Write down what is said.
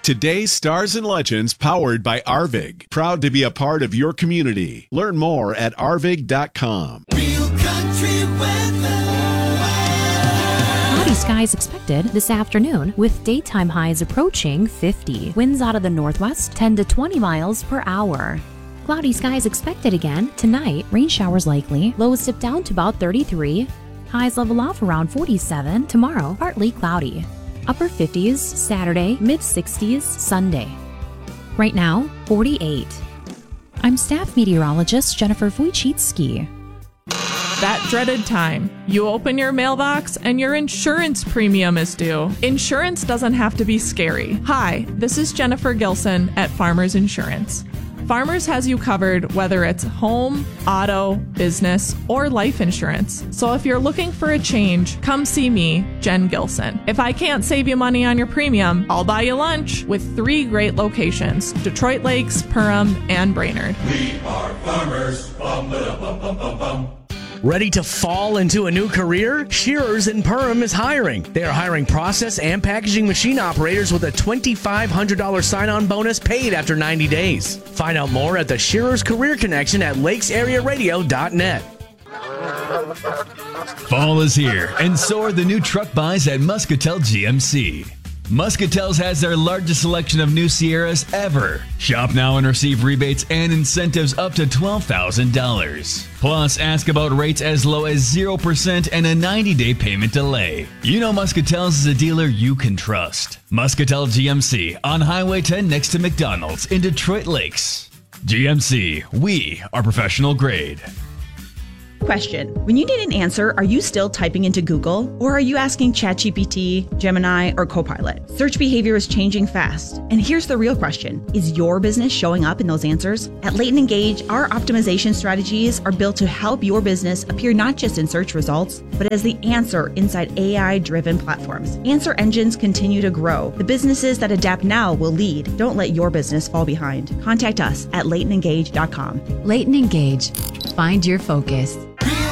Today's Stars and Legends, powered by Arvig. Proud to be a part of your community. Learn more at arvig.com. Real country weather. Cloudy skies expected this afternoon with daytime highs approaching 50. Winds out of the northwest 10 to 20 miles per hour. Cloudy skies expected again tonight. Rain showers likely. Lows dip down to about 33. Highs level off around 47. Tomorrow, partly cloudy. Upper 50s Saturday, mid 60s Sunday. Right now, 48. I'm staff meteorologist Jennifer Wojcicki. That dreaded time. You open your mailbox and your insurance premium is due. Insurance doesn't have to be scary. Hi, this is Jennifer Gilson at Farmers Insurance. Farmers has you covered whether it's home, auto, business, or life insurance. So if you're looking for a change, come see me, Jen Gilson. If I can't save you money on your premium, I'll buy you lunch with 3 great locations: Detroit Lakes, Perham, and Brainerd. We are farmers. Bum, ba-da, bum, bum, bum, bum. Ready to fall into a new career? Shearers in Perham is hiring. They are hiring process and packaging machine operators with a $2,500 sign-on bonus paid after 90 days. Find out more at the Shearers Career Connection at lakesarearadio.net. Fall is here, and so are the new truck buys at Muscatel GMC. Muscatels has their largest selection of new Sierras ever. Shop now and receive rebates and incentives up to $12,000. Plus, ask about rates as low as 0% and a 90-day payment delay. You know Muscatels is a dealer you can trust. Muscatel GMC on Highway 10 next to McDonald's in Detroit Lakes. GMC, we are professional grade. Question. When you need an answer, are you still typing into Google? Or are you asking ChatGPT, Gemini, or Copilot? Search behavior is changing fast. And here's the real question. Is your business showing up in those answers? At Leighton Engage, our optimization strategies are built to help your business appear not just in search results, but as the answer inside AI-driven platforms. Answer engines continue to grow. The businesses that adapt now will lead. Don't let your business fall behind. Contact us at LeightonEngage.com. Leighton Engage. Find your focus.